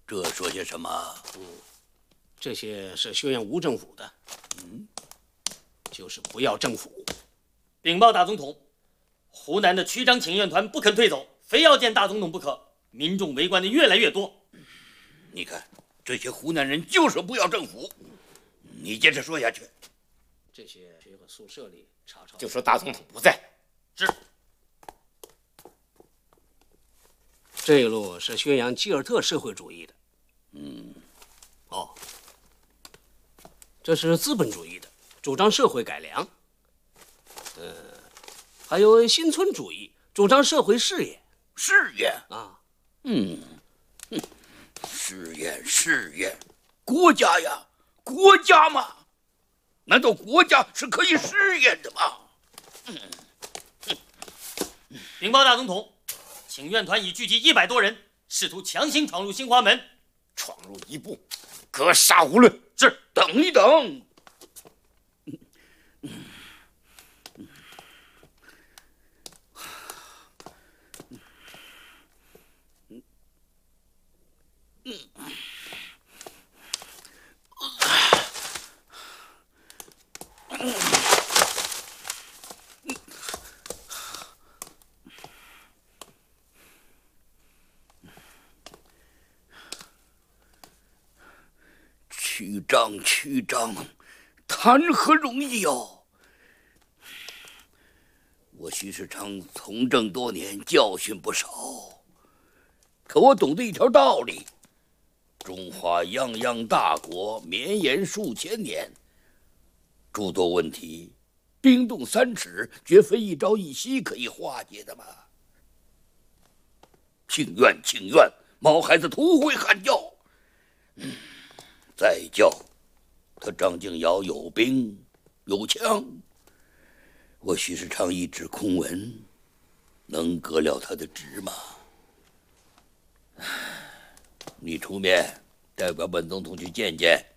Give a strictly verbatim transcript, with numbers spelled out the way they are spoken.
这说些什么？ 嗯，这些是宣扬无政府的。嗯，就是不要政府。 禀报大总统，湖南的区长请愿团不肯退走，非要见大总统不可。民众围观的越来越多。 你看，这些湖南人就是不要政府。你接着说下去。 这些学和宿舍里查查， 就说大总统不在。 是。 这一路是宣扬基尔特社会主义的。 嗯， 哦，这是资本主义的，主张社会改良。呃，还有新村主义，主张社会事业。 事业啊， 嗯，嗯，事业事业，国家呀，国家嘛，难道国家是可以试验的吗？嗯， 禀报大总统，请愿团已聚集一百多人，试图强行闯入新华门。 闯入一步，格杀无论。 是。 等一等。区长，区长，谈何容易哦！我徐世昌从政多年，教训不少，可我懂得一条道理：中华泱泱大国，绵延数千年，诸多问题，冰冻三尺，绝非一朝一夕可以化解的嘛。请愿，请愿，毛孩子图会喊叫。嗯。再叫，他张敬尧有兵有枪，我徐世昌一纸空文，能革了他的职吗？你出面代表本总统去见见。